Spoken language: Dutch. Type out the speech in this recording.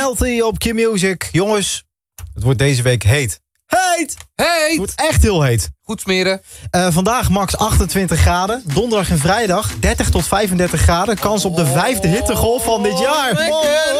Healthy op Q-Music. Jongens, het wordt deze week heet. Heet! Het wordt echt heel heet. Goed smeren. Vandaag max 28 graden. Donderdag en vrijdag 30 tot 35 graden. Kans op de 5e hittegolf van dit jaar.